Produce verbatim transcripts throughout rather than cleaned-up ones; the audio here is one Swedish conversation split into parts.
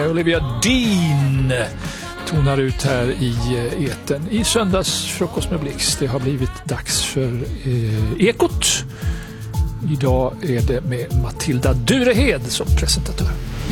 Olivia Dean tonar ut här i eten i söndags frukost med Blixt. Det har blivit dags för eh, Ekot. Idag är det med Matilda Durehed som presentatör.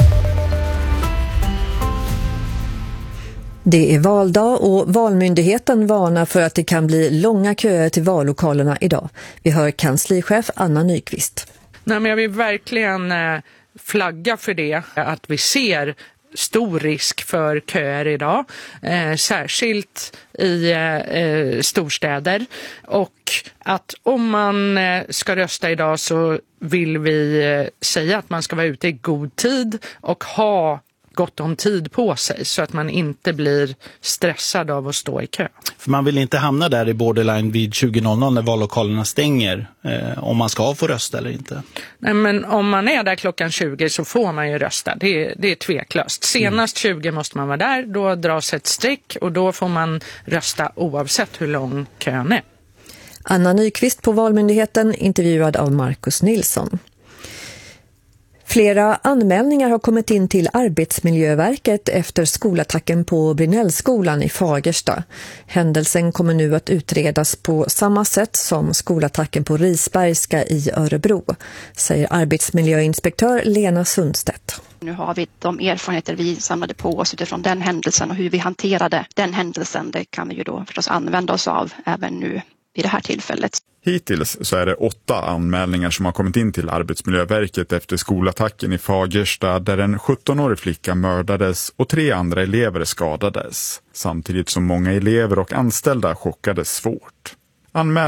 Det är valdag och Valmyndigheten varnar för att det kan bli långa köer till vallokalerna idag. Vi hör kanslichef Anna Nyqvist. Nej, men jag vill verkligen flagga för det, att vi ser stor risk för köer idag, eh, särskilt i eh, storstäder, och att om man eh, ska rösta idag så vill vi eh, säga att man ska vara ute i god tid och ha gott om tid på sig så att man inte blir stressad av att stå i kö. För man vill inte hamna där i borderline vid tjugo noll noll när vallokalerna stänger, eh, om man ska få rösta eller inte. Nej, men om man är där klockan tjugo så får man ju rösta. Det är, det är tveklöst. Senast mm. tjugo måste man vara där, då dras ett streck och då får man rösta oavsett hur lång kön är. Anna Nyqvist på Valmyndigheten, intervjuad av Marcus Nilsson. Flera anmälningar har kommit in till Arbetsmiljöverket efter skolattacken på Brinellskolan i Fagersta. Händelsen kommer nu att utredas på samma sätt som skolattacken på Risbergska i Örebro, säger arbetsmiljöinspektör Lena Sundstedt. Nu har vi de erfarenheter vi samlade på oss utifrån den händelsen och hur vi hanterade den händelsen. Det kan vi ju då förstås använda oss av även nu i det här tillfället. Hittills så är det åtta anmälningar som har kommit in till Arbetsmiljöverket efter skolattacken i Fagersta där en sjuttonårig flicka mördades och tre andra elever skadades. Samtidigt som många elever och anställda chockades svårt. Anmäl-